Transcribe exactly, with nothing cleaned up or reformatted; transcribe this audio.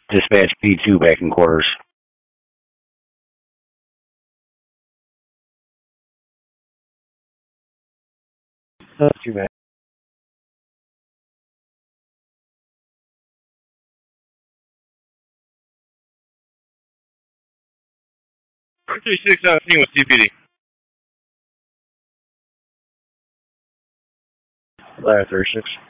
Dispatch P two back in quarters. Not too bad. three six seventeen with C P D. Last thirty-six.